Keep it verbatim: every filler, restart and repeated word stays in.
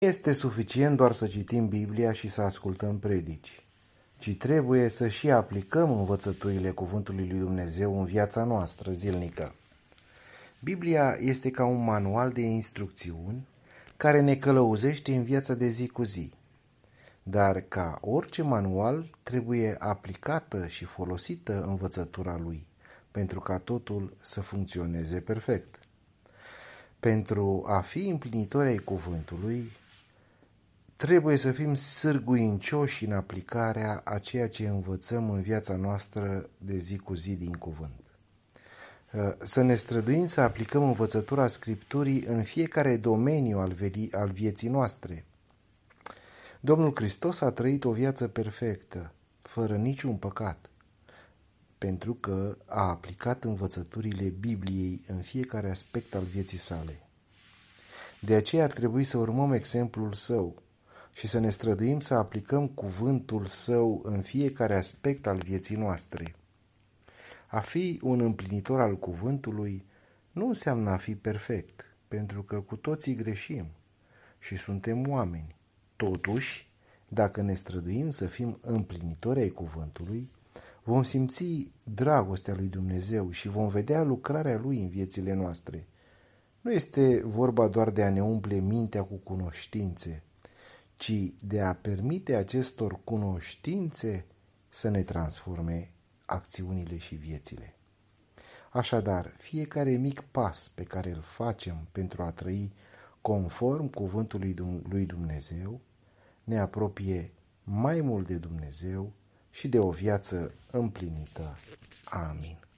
Este suficient doar să citim Biblia și să ascultăm predici, ci trebuie să și aplicăm învățăturile Cuvântului lui Dumnezeu în viața noastră zilnică. Biblia este ca un manual de instrucțiuni care ne călăuzește în viața de zi cu zi. Dar ca orice manual, trebuie aplicată și folosită învățătura lui, pentru ca totul să funcționeze perfect. Pentru a fi împlinitori ai cuvântului, trebuie să fim sârguincioși în aplicarea a ceea ce învățăm în viața noastră de zi cu zi din cuvânt. Să ne străduim să aplicăm învățătura Scripturii în fiecare domeniu al, veri, al vieții noastre. Domnul Hristos a trăit o viață perfectă, fără niciun păcat, pentru că a aplicat învățăturile Bibliei în fiecare aspect al vieții sale. De aceea ar trebui să urmăm exemplul său și să ne străduim să aplicăm cuvântul său în fiecare aspect al vieții noastre. A fi un împlinitor al cuvântului nu înseamnă a fi perfect, pentru că cu toții greșim și suntem oameni. Totuși, dacă ne străduim să fim împlinitori ai cuvântului, vom simți dragostea lui Dumnezeu și vom vedea lucrarea lui în viețile noastre. Nu este vorba doar de a ne umple mintea cu cunoștințe, ci de a permite acestor cunoștințe să ne transforme acțiunile și viețile. Așadar, fiecare mic pas pe care îl facem pentru a trăi conform cuvântului lui Dumnezeu ne apropie mai mult de Dumnezeu și de o viață împlinită. Amin.